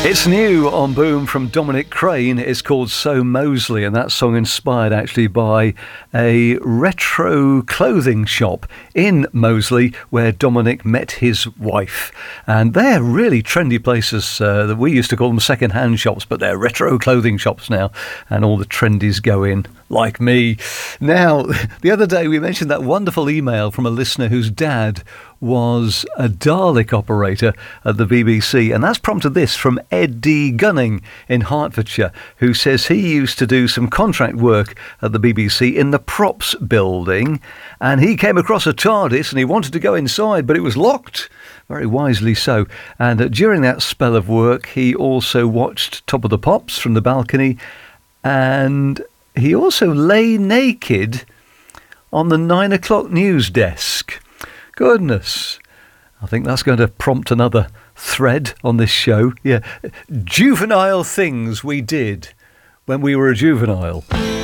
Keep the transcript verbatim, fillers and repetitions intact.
It's new on Boom from Dominic Crane. It's called So Moseley, and that song inspired actually by a retro clothing shop in Moseley where Dominic met his wife. And they're really trendy places uh, that we used to call them second-hand shops, but they're retro clothing shops now, and all the trendies go in, like me. Now, the other day we mentioned that wonderful email from a listener whose dad was a Dalek operator at the B B C, and that's prompted this from Ed D. Gunning in Hertfordshire, who says he used to do some contract work at the B B C in the props building, and he came across a TARDIS and he wanted to go inside, but it was locked, very wisely so. And uh, during that spell of work, he also watched Top of the Pops from the balcony, and he also lay naked on the nine o'clock news desk. Goodness, I think that's going to prompt another thread on this show. Yeah, juvenile things we did when we were a juvenile.